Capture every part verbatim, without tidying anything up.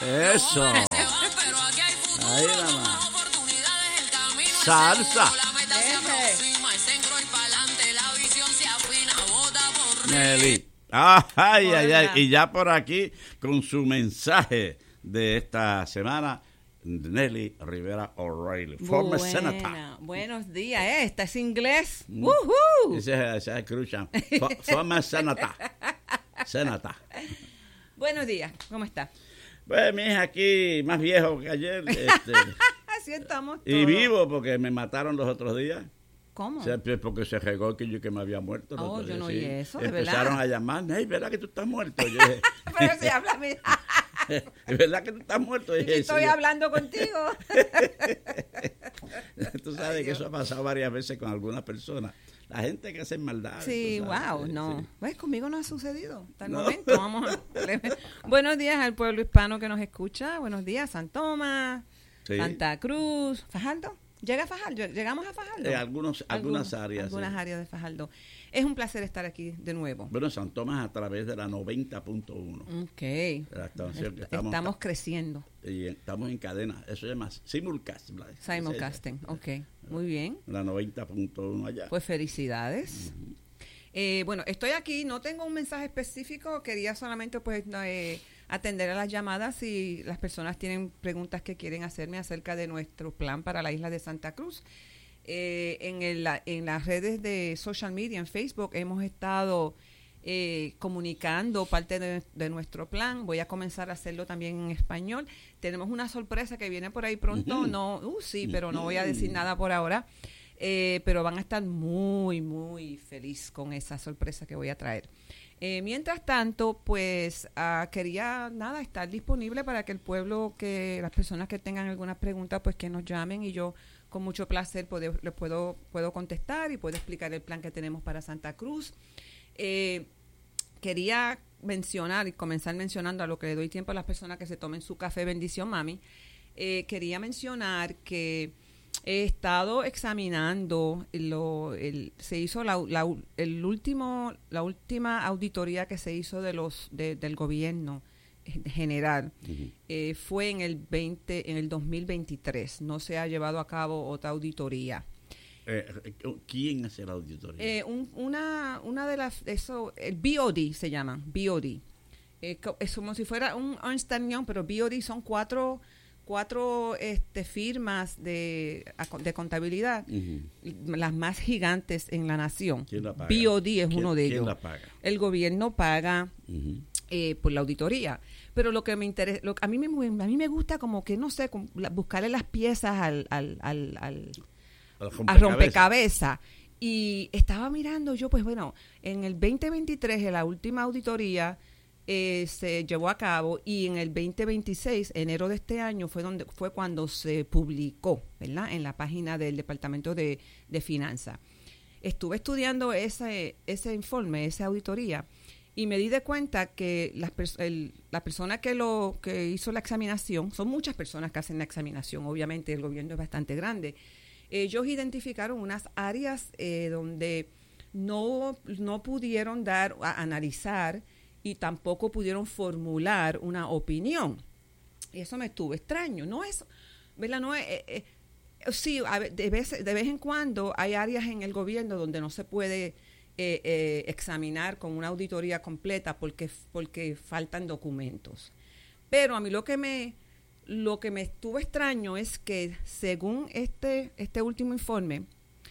Eso. Ahí nada más. Salsa. Nelly. Ah, ay, ay, ay. Y ya por aquí, con su mensaje de esta semana, Nelly Rivera O'Reilly, former Buena. senator. Buenos días, ¿eh? ¿Estás inglés? Mm. ¡Woohoo! Ese, ese es Cruzan. Former senator. Senator. Buenos días, ¿cómo está? Pues, mi hija, aquí más viejo que ayer. Este, Así estamos y todos. vivo porque me mataron los otros días. ¿Cómo? O sea, pues, porque se regó que yo que me había muerto. Oh, otro yo día, no sí. oí eso, de Empezaron verdad. a llamar, hey, ¿verdad que tú estás muerto? Yo dije, Pero si habla, mira, ¿es verdad que tú estás muerto? Y y dije, estoy sí. hablando contigo. Tú sabes Ay, que Dios. eso ha pasado varias veces con algunas personas. La gente que hace maldad. Sí, tú sabes, wow, sí, no. sí. Pues conmigo no ha sucedido hasta el No. momento. Vamos a... Buenos días al pueblo hispano que nos escucha. Buenos días, San Tomás, Sí. Santa Cruz, Fajardo. ¿Llega a Fajardo? ¿Llegamos a Fajardo? Eh, algunos, algunas Algun- áreas. Algunas sí. áreas de Fajardo. Es un placer estar aquí de nuevo. Bueno, San Tomás a través de la noventa punto uno. Ok. La estación que Est- estamos, Estamos creciendo. y estamos en cadena. Eso se llama simulcast. ¿verdad? Simulcasting. Sí, Ok. Muy bien. La noventa punto uno allá. Pues felicidades. Eh, bueno, estoy aquí, no tengo un mensaje específico, quería solamente pues eh, atender a las llamadas si las personas tienen preguntas que quieren hacerme acerca de nuestro plan para la isla de Santa Cruz. Eh, en, el, en las redes de social media, en Facebook, hemos estado eh, comunicando parte de, de nuestro plan. Voy a comenzar a hacerlo también en español. Tenemos una sorpresa que viene por ahí pronto, Ujú. no, uh, sí, pero no voy a decir nada por ahora. Eh, pero van a estar muy, muy feliz con esa sorpresa que voy a traer. Eh, mientras tanto, pues ah, quería, nada, estar disponible para que el pueblo, que las personas que tengan alguna pregunta, pues que nos llamen y yo con mucho placer puedo, les puedo, puedo contestar y puedo explicar el plan que tenemos para Santa Cruz. Eh, quería mencionar y comenzar mencionando, a lo que le doy tiempo a las personas que se tomen su café bendición, mami, eh, quería mencionar que he estado examinando lo, el, se hizo la, la, el último, la última auditoría que se hizo de los de, del gobierno general. Ujú. eh, fue en el veinte, en el dos mil veintitrés. No se ha llevado a cabo otra auditoría. Eh, ¿Quién hace la auditoría? Eh, un, una, una de las, eso, el B O D se llama, B O D. Eh, co- es como si fuera un Ernst and Young, pero B O D son cuatro, cuatro este, firmas de, de contabilidad, Ujú. las más gigantes en la nación. ¿Quién la paga? B O D es ¿Quién- uno de ¿Quién ellos. la paga? El gobierno paga Ujú. eh, por la auditoría. Pero lo que me interesa, lo, a mí me a mí me gusta como que, no sé, com- la- buscarle las piezas al, al, al, al Al a rompecabezas. rompecabezas. Y estaba mirando yo, pues bueno, en el veinte veintitrés, en la última auditoría eh, se llevó a cabo, y en el veinte veintiséis, enero de este año, fue donde fue cuando se publicó, ¿verdad?, en la página del Departamento de, de Finanzas. Estuve estudiando ese, ese informe, esa auditoría, y me di de cuenta que las pers- el- la persona que lo que hizo la examinación, son muchas personas que hacen la examinación, obviamente el gobierno es bastante grande. Ellos identificaron unas áreas eh, donde no, no pudieron dar, a, analizar, y tampoco pudieron formular una opinión. Y eso me estuvo extraño. No es, ¿verdad? No es, eh, eh, sí, a ve- de vez, de vez en cuando hay áreas en el gobierno donde no se puede eh, eh, examinar con una auditoría completa porque, porque faltan documentos. Pero a mí lo que me lo que me estuvo extraño es que, según este este último informe,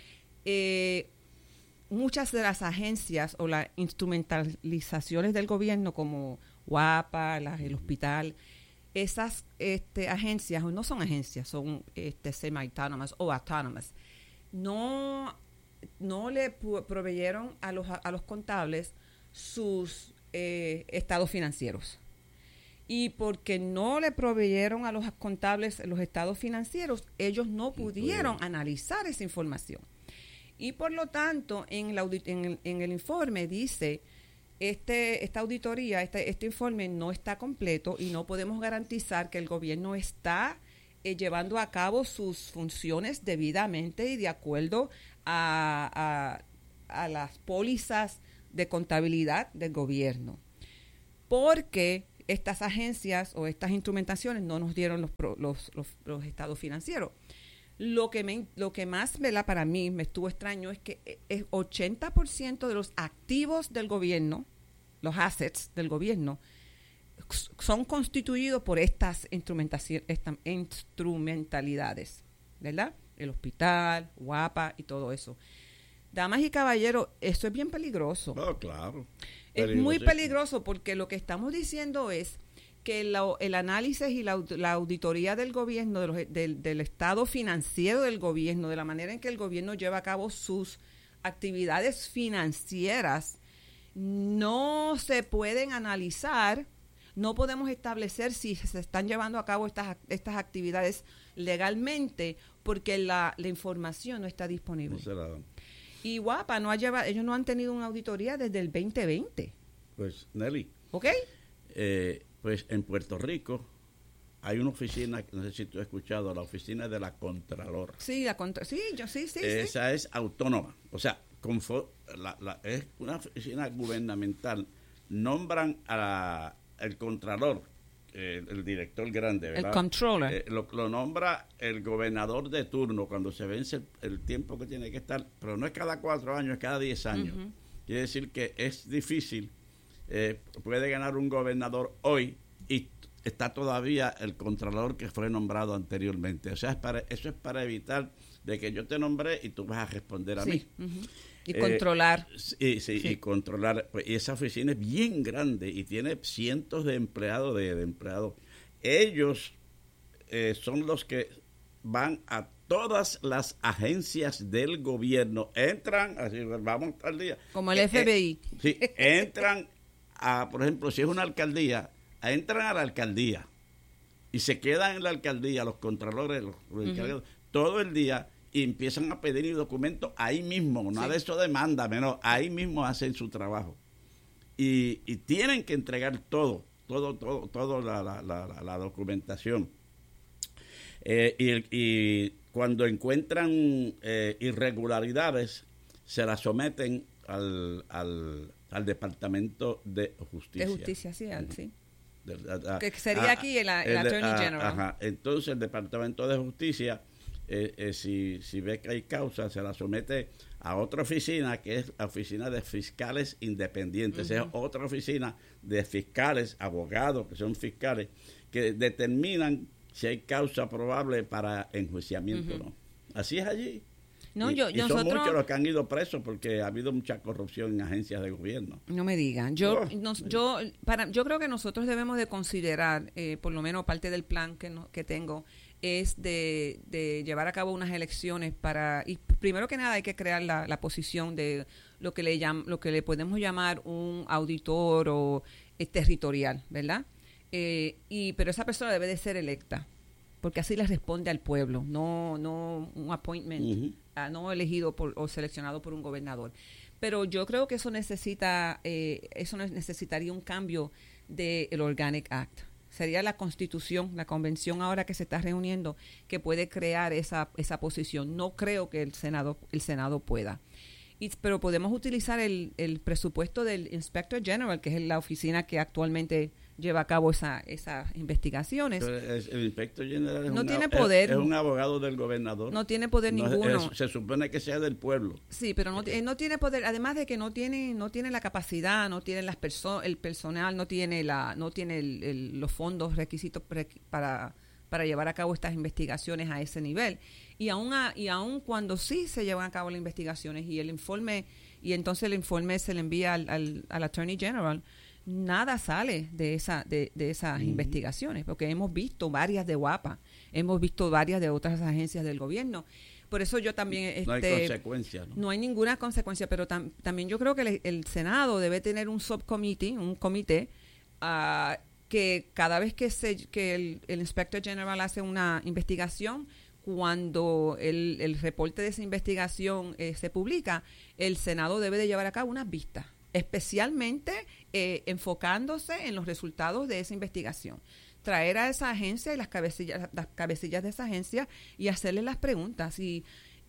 eh, muchas de las agencias o las instrumentalizaciones del gobierno, como WAPA, las, el hospital, esas este, agencias, no son agencias, son este, semi-autonomous o autonomous, no, no le pu- proveyeron a los, a los contables sus eh, estados financieros. Y porque no le proveyeron a los contables los estados financieros, ellos no pudieron analizar esa información. Y por lo tanto, en, la audit- en, el, en el informe dice, este, esta auditoría, este, este informe no está completo y no podemos garantizar que el gobierno está eh, llevando a cabo sus funciones debidamente y de acuerdo a, a, a las pólizas de contabilidad del gobierno. Porque estas agencias o estas instrumentaciones no nos dieron los, pro, los, los, los estados financieros. Lo que, me, lo que más ¿verdad? Para mí me estuvo extraño es que el ochenta por ciento de los activos del gobierno, los assets del gobierno, son constituidos por estas, estas instrumentalidades, ¿verdad? El hospital, Guapa y todo eso. Damas y caballeros, eso es bien peligroso. Oh, claro. Es muy peligroso porque lo que estamos diciendo es que la, el análisis y la, la auditoría del gobierno, de los, del, del estado financiero del gobierno, de la manera en que el gobierno lleva a cabo sus actividades financieras, no se pueden analizar, no podemos establecer si se están llevando a cabo estas, estas actividades legalmente porque la, la información no está disponible. No se la dan. Y Guapa no ha llevado, ellos no han tenido una auditoría desde el veinte veinte. Pues, Nelly. ¿Ok? Eh, pues en Puerto Rico hay una oficina, no sé si tú has escuchado, la oficina de la Contralor. Sí, la contra, sí, yo sí, sí. Esa sí. es autónoma. O sea, confo, la, la, es una oficina gubernamental. Nombran a el Contralor, eh, el director grande, ¿verdad? El Controller. Eh, lo, lo nombra el gobernador de turno cuando se vence el, el tiempo que tiene que estar, pero no es cada cuatro años, es cada diez años. Uh-huh. Quiere decir que es difícil. Eh, puede ganar un gobernador hoy y está todavía el Contralor que fue nombrado anteriormente. O sea, es para, eso es para evitar de que yo te nombré y tú vas a responder a sí. mí. Uh-huh. Y eh, controlar. Sí, sí, sí, y controlar. Pues, y esa oficina es bien grande y tiene cientos de empleados. De, de empleados. Ellos eh, son los que van a todas las agencias del gobierno. Entran, así, vamos al día. Como el F B I. Eh, sí, entran a, por ejemplo, si es una alcaldía, entran a la alcaldía y se quedan en la alcaldía los contralores, los, los encargados, uh-huh. todo el día. Y empiezan a pedir documentos ahí mismo, nada sí. de eso demanda, menos ahí mismo hacen su trabajo. Y, y tienen que entregar todo, todo, todo, todo la, la, la, la documentación. Eh, y, y cuando encuentran eh, irregularidades, se las someten al, al, al Departamento de Justicia. De Justicia, sí, al, sí. De, a, a, que sería a, aquí el, el, el Attorney a, General. Ajá. Entonces el Departamento de Justicia, Eh, eh, si, si ve que hay causa, se la somete a otra oficina, que es la oficina de fiscales independientes. Uh-huh. Es otra oficina de fiscales, abogados que son fiscales, que determinan si hay causa probable para enjuiciamiento o uh-huh. no. Así es allí. No, y, yo, y nosotros, son muchos los que han ido presos porque ha habido mucha corrupción en agencias de gobierno. No me digan. Yo, oh. nos, yo, para, yo creo que nosotros debemos de considerar, eh, por lo menos parte del plan que, no, que tengo, es de, de llevar a cabo unas elecciones para, y primero que nada hay que crear la, la posición de lo que le llam, lo que le podemos llamar un auditor o eh, territorial, ¿verdad? Eh, y pero esa persona debe de ser electa, porque así le responde al pueblo, no no un appointment, uh-huh. uh, no elegido por, o seleccionado por un gobernador. Pero yo creo que eso necesita, eh, eso necesitaría un cambio del Organic Act. Sería la Constitución, la convención ahora que se está reuniendo, que puede crear esa esa posición. No creo que el Senado el Senado pueda. Y, pero podemos utilizar el, el presupuesto del Inspector General, que es la oficina que actualmente lleva a cabo esa, esas investigaciones. El Inspector General es, no un, tiene poder, es, es un abogado del gobernador. No tiene poder no, ninguno. Es, se supone que sea del pueblo. Sí, pero no, no tiene poder, además de que no tiene no tiene la capacidad, no tiene las perso- el personal, no tiene la no tiene el, el, los fondos requisitos para para llevar a cabo estas investigaciones a ese nivel. Y aún a, y aún cuando sí se llevan a cabo las investigaciones y el informe y entonces el informe se le envía al, al, al Attorney General, nada sale de esa de, de esas uh-huh. investigaciones, porque hemos visto varias de Guapa, hemos visto varias de otras agencias del gobierno. Por eso yo también... No este, hay consecuencia, ¿no? No hay ninguna consecuencia, pero tam, también yo creo que el, el Senado debe tener un subcommittee, un comité, uh, que cada vez que, se, que el, el Inspector General hace una investigación, cuando el, el reporte de esa investigación eh, se publica, el Senado debe de llevar a cabo unas vistas, especialmente eh, enfocándose en los resultados de esa investigación. Traer a esa agencia y las cabecillas, las cabecillas de esa agencia y hacerles las preguntas y,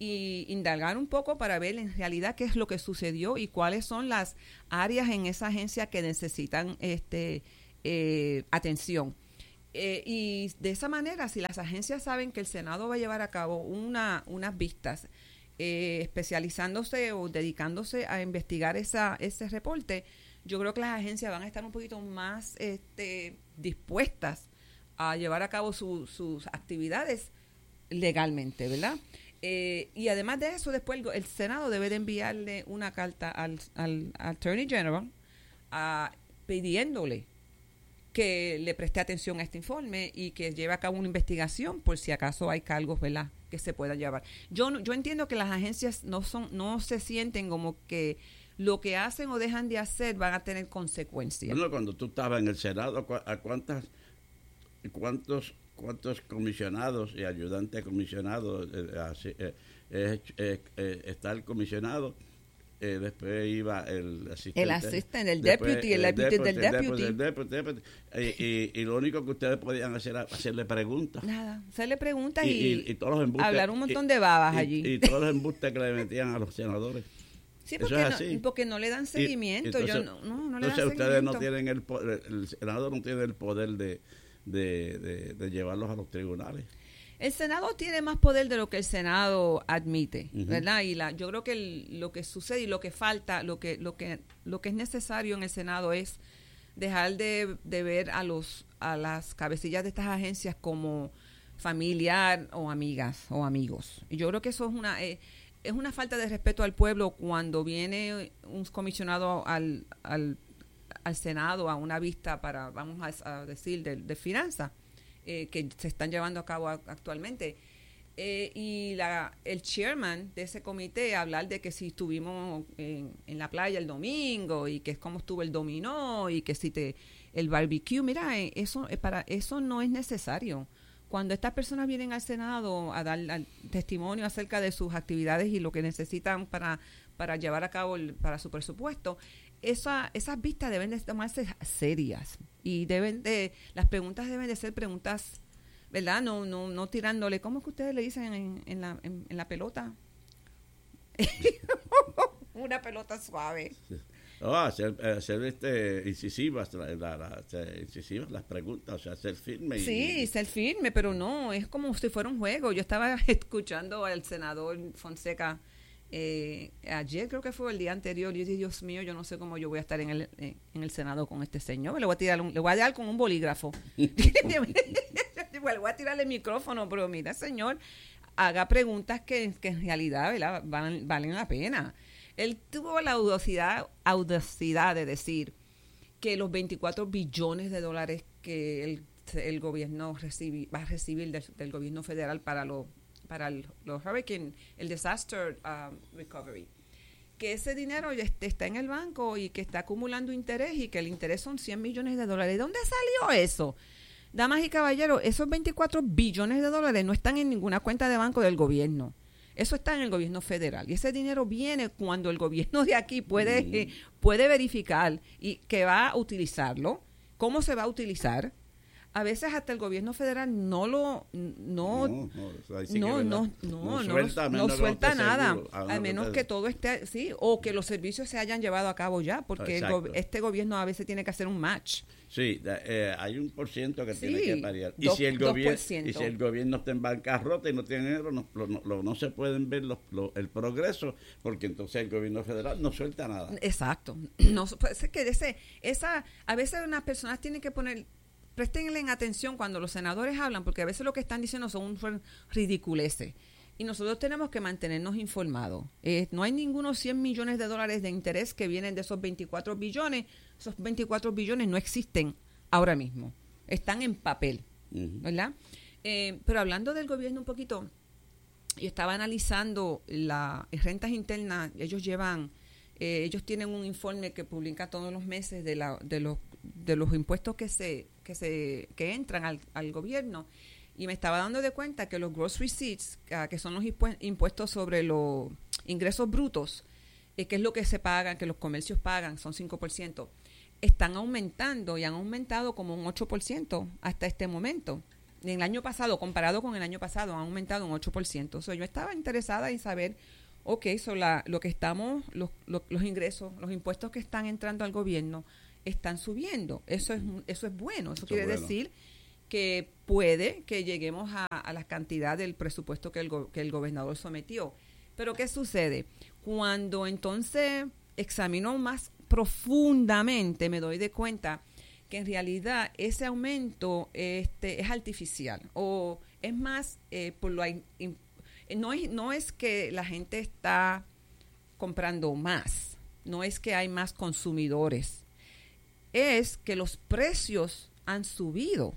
y indagar un poco para ver en realidad qué es lo que sucedió y cuáles son las áreas en esa agencia que necesitan este eh, atención. Eh, y de esa manera, si las agencias saben que el Senado va a llevar a cabo una, unas vistas eh, especializándose o dedicándose a investigar esa, ese reporte, yo creo que las agencias van a estar un poquito más este, dispuestas a llevar a cabo su, sus actividades legalmente, ¿verdad? Eh, y además de eso, después el, el Senado debe de enviarle una carta al, al, al Attorney General a, pidiéndole que le preste atención a este informe y que lleve a cabo una investigación por si acaso hay cargos, ¿verdad?, que se puedan llevar. Yo yo entiendo que las agencias no son no se sienten como que lo que hacen o dejan de hacer van a tener consecuencias. Bueno, cuando tú estabas en el Senado, ¿a cuántas cuántos cuántos comisionados y ayudantes comisionados eh, eh, eh, eh, eh, está el comisionado? Eh, después iba el asistente. El asistente, el deputy, el deputy del deputy. El deputy, deputy. Y, y, y lo único que ustedes podían hacer era hacerle preguntas. Nada, hacerle preguntas y, y, y todos los embustes, hablar un montón de babas y, allí. Y todos los embustes que le metían a los senadores. Sí, porque, no, porque no le dan seguimiento. Y, entonces, Yo no, no, no le entonces dan ustedes seguimiento. no tienen el poder, el senador no tiene el poder de, de, de, de llevarlos a los tribunales. El Senado tiene más poder de lo que el Senado admite, uh-huh. ¿verdad? Y la, yo creo que el, lo que sucede y lo que falta, lo que lo que lo que es necesario en el Senado es dejar de, de ver a los a las cabecillas de estas agencias como familiar o amigas o amigos. Y yo creo que eso es una eh, es una falta de respeto al pueblo cuando viene un comisionado al al, al Senado a una vista para, vamos a, a decir, de, de finanzas. Eh, que se están llevando a cabo a, actualmente. Eh, y la, el chairman de ese comité hablar de que si estuvimos en, en la playa el domingo y que es como estuvo el dominó y que si te el barbecue, mira, eh, eso eh, para eso no es necesario. Cuando estas personas vienen al Senado a dar al testimonio acerca de sus actividades y lo que necesitan para, para llevar a cabo el, para su presupuesto, esa, esas vistas deben de tomarse serias y deben de, las preguntas deben de ser preguntas, ¿verdad? No, no, no tirándole, ¿cómo es que ustedes le dicen en, en, la, en, en la pelota? Una pelota suave. Oh, hacer, hacer este, incisivas, la, la, la, incisivas las preguntas, o sea, ser firme. Y, sí, ser firme, pero no, es como si fuera un juego. Yo estaba escuchando al senador Fonseca eh, ayer, creo que fue el día anterior, y yo dije, Dios mío, yo no sé cómo yo voy a estar en el, eh, en el Senado con este señor. Le voy a tirar un, le voy a dar con un bolígrafo. Le voy a tirar el micrófono, pero mira, señor, haga preguntas que, que en realidad, ¿verdad?, valen, valen la pena. Él tuvo la audacidad, audacidad de decir que los veinticuatro billones de dólares que el, el gobierno recibi, va a recibir del, del gobierno federal para, lo, para el, los hurricane, el disaster um, recovery, que ese dinero ya está en el banco y que está acumulando interés y que el interés son cien millones de dólares. ¿De dónde salió eso? Damas y caballeros, esos veinticuatro billones de dólares no están en ninguna cuenta de banco del gobierno. Eso está en el gobierno federal y ese dinero viene cuando el gobierno de aquí puede, mm. eh, puede verificar y que va a utilizarlo, cómo se va a utilizar. A veces hasta el gobierno federal no lo no no no, sí no, no, no, no suelta, no, no suelta nada, a menos que todo esté sí o que los servicios se hayan llevado a cabo ya, porque el go- este gobierno a veces tiene que hacer un match. Sí, eh, hay un por ciento que sí, tiene que variar. Y dos, si el gobierno y si el gobierno está en bancarrota y no tiene dinero, no, no, no, no se pueden ver los, los, el progreso, porque entonces el gobierno federal no suelta nada. Exacto. No, pues es que ese, esa, a veces unas personas tienen que poner, prestenle atención cuando los senadores hablan, porque a veces lo que están diciendo son ridiculeces. Y nosotros tenemos que mantenernos informados. Eh, no hay ningunos cien millones de dólares de interés que vienen de esos veinticuatro billones. Esos veinticuatro billones no existen ahora mismo. Están en papel, uh-huh. ¿verdad? Eh, pero hablando del gobierno un poquito, yo estaba analizando las rentas internas. Ellos llevan, eh, ellos tienen un informe que publica todos los meses de, la, de, los, de los impuestos que se que se que entran al, al gobierno. Y me estaba dando de cuenta que los gross receipts, uh, que son los impuestos sobre los ingresos brutos, eh, que es lo que se pagan, que los comercios pagan, son cinco por ciento, están aumentando y han aumentado como un ocho por ciento hasta este momento. En el año pasado, comparado con el año pasado, han aumentado un ocho por ciento. So, yo estaba interesada en saber, ok, so la, lo que estamos, los, los, los ingresos, los impuestos que están entrando al gobierno, están subiendo. Eso es, eso es bueno. Eso, eso quiere bueno. decir que puede que lleguemos a, a la cantidad del presupuesto que el, go, que el gobernador sometió. Pero ¿qué sucede? Cuando entonces examino más profundamente, me doy de cuenta que en realidad ese aumento este, es artificial, o es más, eh, por lo, in, no, es, no es que la gente está comprando más, no es que hay más consumidores, es que los precios han subido.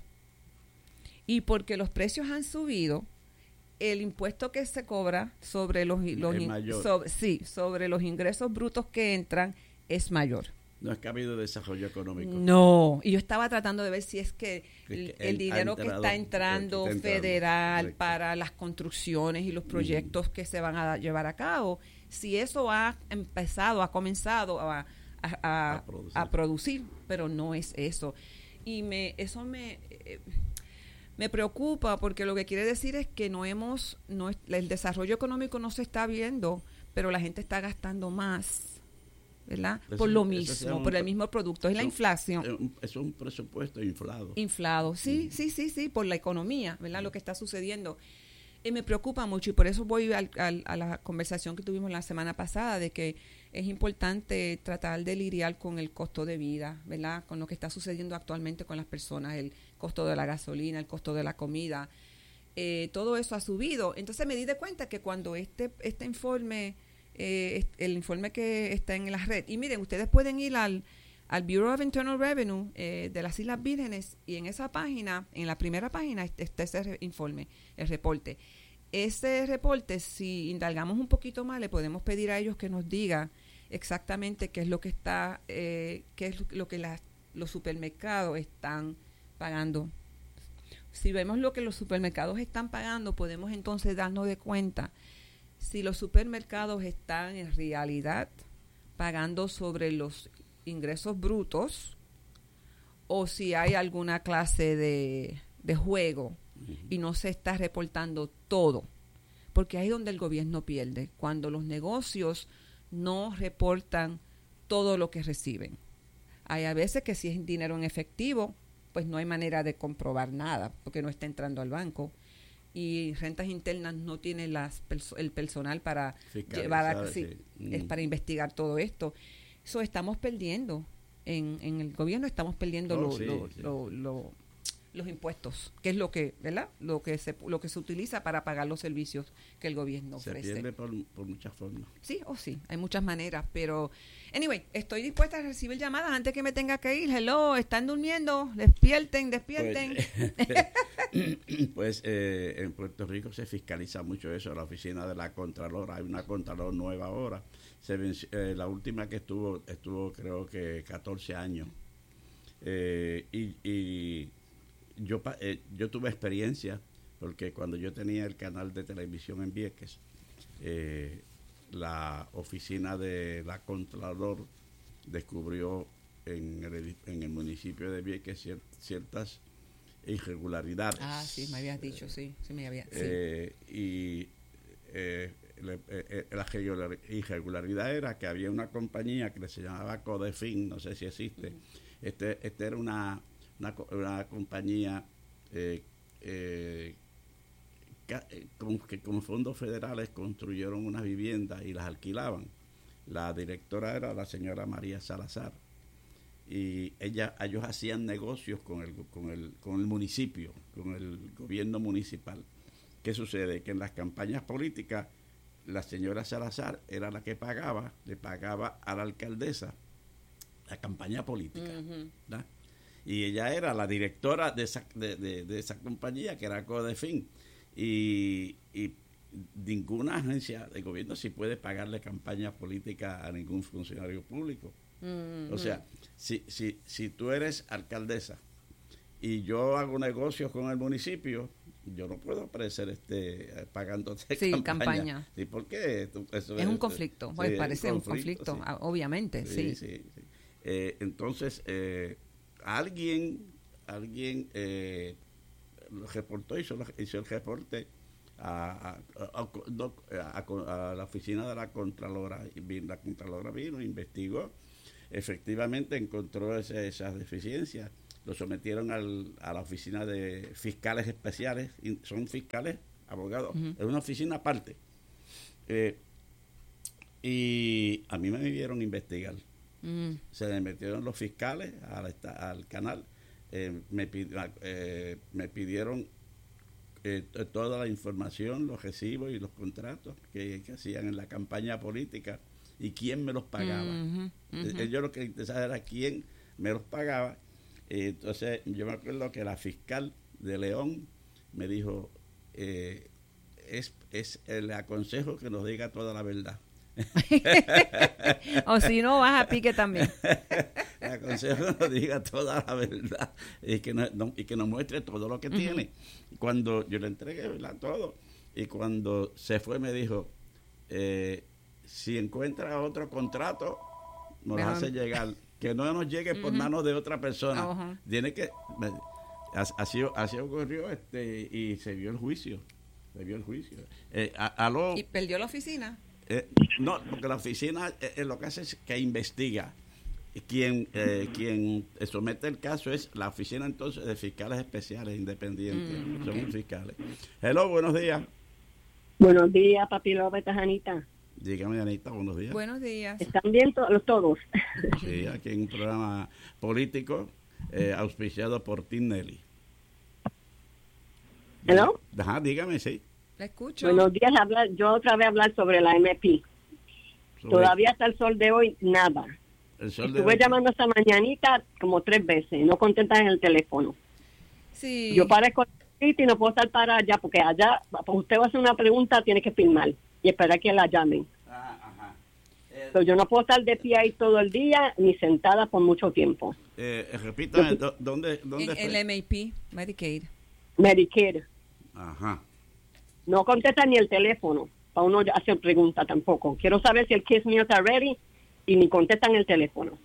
Y porque los precios han subido, el impuesto que se cobra sobre los, los in, sobre, sí, sobre los ingresos brutos que entran es mayor. No es que ha habido desarrollo económico. No, y yo estaba tratando de ver si es que el, el, el dinero entrado, que está entrando que está federal entrando, para las construcciones y los proyectos mm. que se van a llevar a cabo, si eso ha empezado, ha comenzado a, a, a, a, producir. a producir, pero no es eso. Y me eso me... Eh, Me preocupa porque lo que quiere decir es que no hemos, no el desarrollo económico no se está viendo, pero la gente está gastando más, ¿verdad? Eso, por lo mismo, por el mismo producto. Es la inflación. Eso es un presupuesto inflado. Inflado, sí, mm. sí, sí, sí, por la economía, ¿verdad? Lo que está sucediendo. Y me preocupa mucho y por eso voy al, al, a la conversación que tuvimos la semana pasada de que es importante tratar de lidiar con el costo de vida, ¿verdad? Con lo que está sucediendo actualmente con las personas, el costo de la gasolina, el costo de la comida, eh, todo eso ha subido. Entonces me di de cuenta que cuando este este informe, eh, el informe que está en la red, y miren, ustedes pueden ir al, al Bureau of Internal Revenue eh, de las Islas Vírgenes y en esa página, en la primera página está ese re- informe, el reporte. Ese reporte, si indagamos un poquito más, le podemos pedir a ellos que nos diga exactamente qué es lo que está, eh, qué es lo que las, los supermercados están pagando. Si vemos lo que los supermercados están pagando, podemos entonces darnos de cuenta si los supermercados están en realidad pagando sobre los ingresos brutos o si hay alguna clase de, de juego y no se está reportando todo, porque ahí es donde el gobierno pierde, cuando los negocios no reportan todo lo que reciben. Hay a veces que si es dinero en efectivo, pues no hay manera de comprobar nada, porque no está entrando al banco. Y rentas internas no tiene las perso- el personal para Fiscal, llevar a, sí, sí. es para investigar todo esto. Eso estamos perdiendo. En, en el gobierno estamos perdiendo oh, lo, sí, lo, sí. Lo, lo, los impuestos, que es lo que, ¿verdad? Lo que se lo que se utiliza para pagar los servicios que el gobierno se ofrece. Se pierde por, por muchas formas. Sí, o oh, sí, hay muchas maneras, pero anyway, estoy dispuesta a recibir llamadas antes que me tenga que ir. Hello, ¿están durmiendo? Despierten, despierten. Pues, pues eh, en Puerto Rico se fiscaliza mucho eso, la oficina de la Contralora, hay una Contralor nueva ahora. Se venció, eh, la última que estuvo, estuvo creo que catorce años. Eh, y, y yo eh, yo tuve experiencia porque cuando yo tenía el canal de televisión en Vieques, eh, la oficina de la Contralor descubrió en el, en el municipio de Vieques cier, ciertas irregularidades. Ah, sí, me habías dicho, sí, sí me había. Sí. Eh, y eh, le, eh, la irregularidad era que había una compañía que se llamaba Codefin, no sé si existe. Uh-huh. Este, este era una Una, una compañía eh, eh, que, con, que con fondos federales construyeron unas viviendas y las alquilaban. La directora era la señora María Salazar y ella, ellos hacían negocios con el, con el, con el municipio, con el gobierno municipal. ¿Qué sucede? Que en las campañas políticas la señora Salazar era la que pagaba, le pagaba a la alcaldesa la campaña política, uh-huh. ¿verdad? Y ella era la directora de esa, de, de, de esa compañía, que era Codefin. Y, y ninguna agencia de gobierno sí puede pagarle campaña política a ningún funcionario público. Mm-hmm. O sea, si, si, si tú eres alcaldesa y yo hago negocios con el municipio, yo no puedo aparecer este pagándote sí, campaña. campaña. ¿Y por qué? Eso es, es un conflicto, pues sí, parece un conflicto, un conflicto sí. obviamente. Sí, sí. sí, sí. Eh, entonces... Eh, Alguien, alguien eh, reportó, hizo, hizo el reporte a, a, a, a, a la oficina de la Contralora. La Contralora vino, investigó efectivamente encontró ese, esas deficiencias. Lo sometieron al, a la oficina de fiscales especiales, y son fiscales, abogados, uh-huh. Es una oficina aparte. Eh, y a mí me vivieron investigar. Uh-huh. Se me metieron los fiscales al, al canal, eh, me, eh, me pidieron eh, toda la información, los recibos y los contratos que, que hacían en la campaña política y quién me los pagaba. Uh-huh. Uh-huh. Ellos lo que interesaba era quién me los pagaba. Entonces yo me acuerdo que la fiscal de León me dijo, eh, es, es le aconsejo que nos diga toda la verdad. O si no, vas a pique también. Le aconsejo que nos diga toda la verdad y que, no, no, y que nos muestre todo lo que uh-huh. tiene. Cuando yo le entregué, ¿verdad?, todo, y cuando se fue me dijo, eh, si encuentra otro contrato, nos lo hace llegar. Que no nos llegue por uh-huh. manos de otra persona. Uh-huh. Tiene que así, así ocurrió, este y se vio el juicio. Se vio el juicio. Eh, a, aló, ¿Y perdió la oficina? Eh, no, porque la oficina eh, lo que hace es que investiga. Quien eh, quien somete el caso es la oficina entonces de fiscales especiales independientes. Mm, Son okay. fiscales. Hello, buenos días. Buenos días, papi López, Anita. Dígame, Anita, buenos días. Buenos días. ¿Están bien to- todos? Sí, aquí en un programa político eh, auspiciado por Tim Nelly. ¿Hello? Ajá, dígame, sí. La escucho. Buenos días, hablar, yo otra vez hablar sobre la M P. Sobre... Todavía hasta el sol de hoy, nada. El sol Estuve de llamando esta mañanita como tres veces, no contestan en el teléfono. Sí. Yo parezco y no puedo estar para allá, porque allá, pues usted va a hacer una pregunta, tiene que firmar y esperar que la llamen. Ah, ajá. Eh, so, yo no puedo estar de pie ahí todo el día, ni sentada por mucho tiempo. Eh, repítame, ¿dó- ¿dónde, dónde En el fue? M A P, Medicaid. Medicare. Ajá. No contesta ni el teléfono para uno hacer pregunta tampoco. Quiero saber si el case mío está ready y ni contestan el teléfono.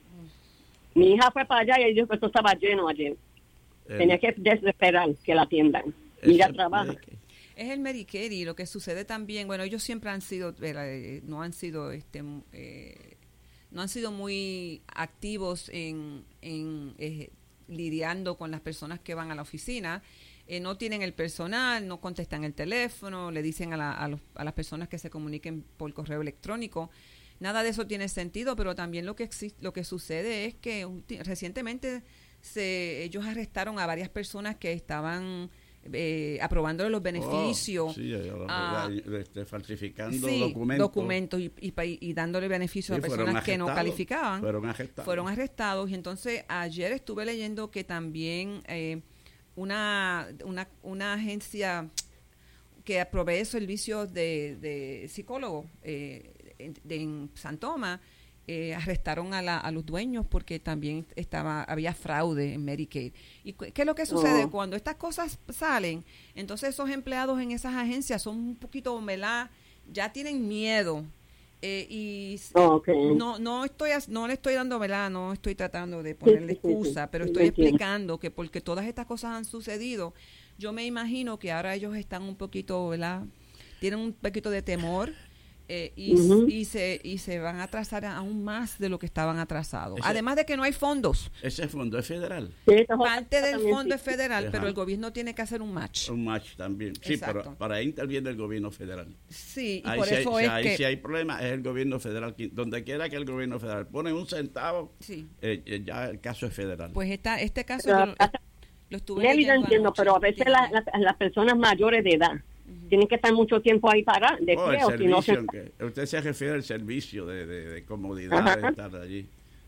Mi hija fue para allá y dijo que esto estaba lleno ayer. El, Tenía que esperar que la atiendan. Y ella trabaja. Es el Medicare y lo que sucede también, bueno, ellos siempre han sido, eh, no han sido, este, eh, no han sido muy activos en, en eh, lidiando con las personas que van a la oficina. Eh, no tienen el personal, no contestan el teléfono, le dicen a, la, a, los, a las personas que se comuniquen por correo electrónico. Nada de eso tiene sentido, pero también lo que existe, lo que sucede es que recientemente se, ellos arrestaron a varias personas que estaban eh, aprobándole los beneficios. Oh, sí, a, este, falsificando sí, documentos. documentos y, y, y dándole beneficios sí, a personas que no calificaban. Fueron arrestados. Fueron arrestados. Y entonces ayer estuve leyendo que también eh, una, una, una agencia que provee servicios de, de psicólogo eh, en, de, en San Tomás, eh, arrestaron a, la, a los dueños porque también estaba había fraude en Medicaid. ¿Y qué es lo que sucede? Oh. Cuando estas cosas salen, entonces esos empleados en esas agencias son un poquito, ¿verdad? Ya tienen miedo. Eh, y oh, okay. no no estoy no le estoy dando, ¿verdad? No estoy tratando de ponerle excusa, pero estoy explicando que porque todas estas cosas han sucedido, yo me imagino que ahora ellos están un poquito, ¿verdad? Tienen un poquito de temor eh, y, uh-huh. y se y se van a atrasar aún más de lo que estaban atrasados. Ese, Además de que no hay fondos. Ese fondo es federal. Sí, Parte del fondo es federal, Ajá. pero el gobierno tiene que hacer un match. Un match también. Sí, Exacto. pero para ahí interviene el gobierno federal. Sí, y ahí por si eso hay, es ahí que... si hay problema es el gobierno federal. Donde quiera que el gobierno federal pone un centavo, sí. eh, ya el caso es federal. Pues esta, este caso pero, lo, lo estuve Nelly, leyendo yo entiendo, anoche, pero a veces la, la, las personas mayores de edad uh-huh. tienen que estar mucho tiempo ahí para de oh, pie el o servicio, si no se... que, usted se refiere al servicio de, de, de comodidad de estar allí.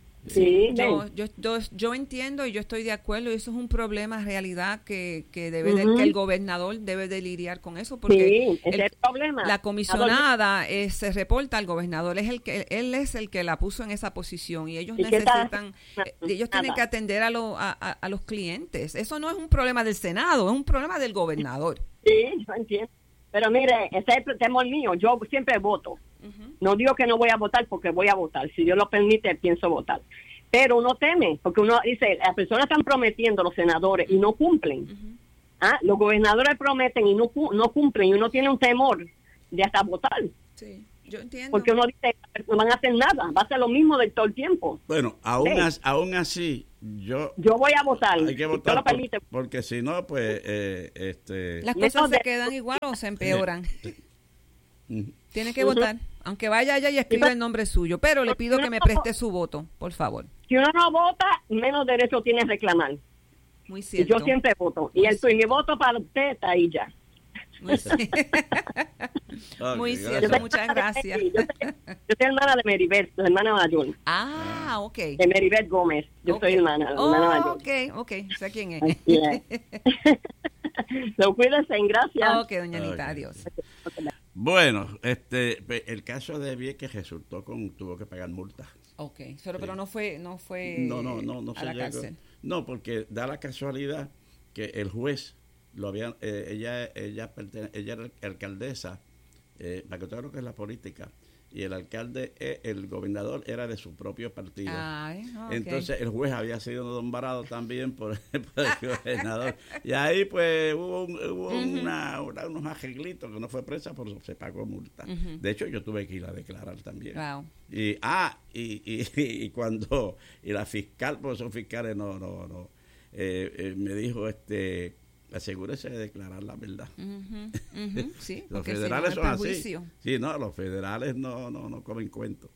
Sí, yo, yo, yo, yo entiendo y yo estoy de acuerdo y eso es un problema realidad que, que debe uh-huh. de, que el gobernador debe de lidiar con eso porque sí, ese el, es el problema. La comisionada eh, se reporta al gobernador, es el que él es el que la puso en esa posición y ellos ¿Y necesitan eh, ellos tienen que atender a, lo, a, a, a los clientes. Eso no es un problema del Senado, es un problema del gobernador. Sí, yo entiendo. Pero mire, ese es el temor mío, yo siempre voto. Uh-huh. No digo que no voy a votar porque voy a votar. Si Dios lo permite, pienso votar. Pero uno teme, porque uno dice, las personas están prometiendo, los senadores, y no cumplen. Uh-huh. ¿Ah? Los gobernadores prometen y no, no cumplen, y uno tiene un temor de hasta votar. Sí. Yo entiendo. Porque uno dice, no van a hacer nada, va a ser lo mismo de todo el tiempo. Bueno, aún, Sí. as, aún así, yo... Yo voy a votar. Hay que si votar tú lo por- permites. porque si no, pues... Eh, este, Las Y cosas eso se de- quedan igual o se empeoran. Ujú. Tiene que Ujú. votar, aunque vaya allá y escriba el nombre suyo, pero le pido que me preste su voto, por favor. Si uno no vota, menos derecho tiene a reclamar. Muy Y cierto. yo siempre voto. Y, Muy el, y mi voto para usted está ahí ya. Muy, ci- Ok, Muy gracias. cierto, muchas gracias. Yo soy, yo soy hermana de Meribel, la hermana mayor. Ah, ok. De Meribel Gómez. Yo Ok. soy hermana, la Oh, hermana mayor. ok, ok, sé quién es. Así es. So, cuídense, gracias. Ok, doña Anita, Ok. adiós. Bueno, este, pe- el caso de Vieques resultó con... Tuvo que pagar multa. Ok, pero, pero no fue, no fue No, no, no, no a se la llegó. cárcel. No, porque da la casualidad que el juez lo había, eh, ella, ella, pertene- ella era alcaldesa, eh, para que todo lo que es la política, y el alcalde, eh, el gobernador era de su propio partido. Ay, ok. Entonces el juez había sido nombrado también por, por el gobernador. Y ahí pues hubo, un- hubo Ujú. una, una- unos arreglitos que no fue presa, pero se pagó multa. Ujú. De hecho yo tuve que ir a declarar también. Wow. Y, ah, y, y, y cuando, y la fiscal, porque son fiscales, no, no, no, eh, eh, me dijo, este, asegúrese de declarar la verdad. Ujú, ujú, sí, Los porque si no federales hay son así. perjuicio. Sí, no, los federales no, no, no comen cuento.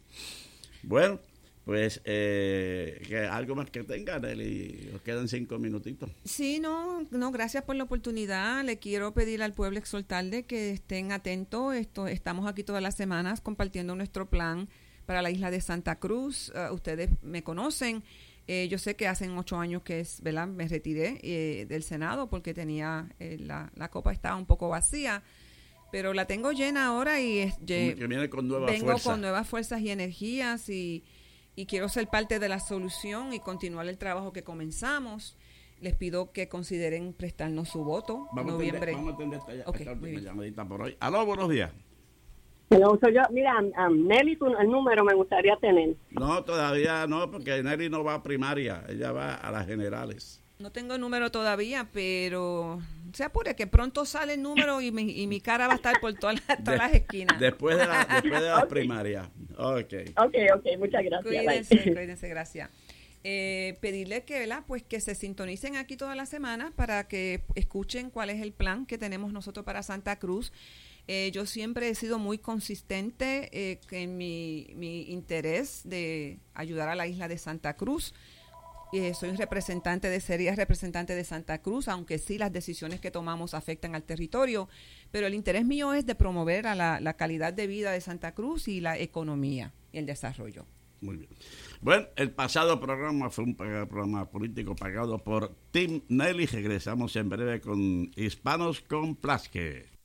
Bueno, pues, eh, que algo más que tengan, Nelly, nos quedan cinco minutitos. Sí, no, no, gracias por la oportunidad. Le quiero pedir al pueblo exhortarle que estén atentos. Esto, estamos aquí todas las semanas compartiendo nuestro plan para la isla de Santa Cruz. Uh, ustedes me conocen. Eh, yo sé que hace ocho años que es, ¿verdad? Me retiré eh, del Senado porque tenía eh, la, la copa estaba un poco vacía, pero la tengo llena ahora y es, ye- Que viene con nueva vengo fuerza. con nuevas fuerzas y energías y, y quiero ser parte de la solución y continuar el trabajo que comenzamos. Les pido que consideren prestarnos su voto en Vamos a noviembre. atender, vamos a atender esta, Ok, esta muy última bien. llamadita por hoy. Aló, buenos días. Pero soy yo, mira, um, Nelly, tu- el número me gustaría tener. No, todavía no, porque Nelly no va a primaria, ella va a las generales. No tengo el número todavía, pero se apure que pronto sale el número y mi, y mi cara va a estar por todas las, todas las esquinas. Después de la, después de la primaria. Ok. Ok, ok, muchas gracias. Cuídense, Bye. cuídense, gracias. Eh, pedirle que, ¿verdad? Pues que se sintonicen aquí todas las semanas para que escuchen cuál es el plan que tenemos nosotros para Santa Cruz. Eh, yo siempre he sido muy consistente eh, en mi, mi interés de ayudar a la isla de Santa Cruz. Eh, soy representante de, sería representante de Santa Cruz, aunque sí las decisiones que tomamos afectan al territorio, pero el interés mío es de promover a la, la calidad de vida de Santa Cruz y la economía y el desarrollo. Muy bien. Bueno, el pasado programa fue un programa político pagado por Team Nelly. Regresamos en breve con Hispanos con Plasque.